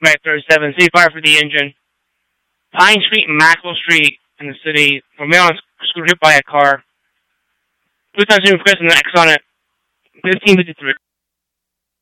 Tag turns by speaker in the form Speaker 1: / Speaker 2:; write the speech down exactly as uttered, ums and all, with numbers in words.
Speaker 1: Right, thirty-seven, city fire for the engine. Pine Street and Maxwell Street in the city were male and screwed hit by a car. Police on scene, Chris and the X on it. fifteen fifty-three.